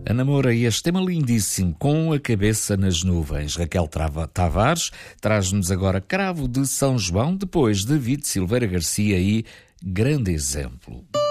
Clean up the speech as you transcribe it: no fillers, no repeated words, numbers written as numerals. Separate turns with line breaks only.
Ana Moura, este tema lindíssimo, com a cabeça nas nuvens. Raquel Tavares traz-nos agora Cravo de São João, depois David Silveira Garcia e Grande Exemplo.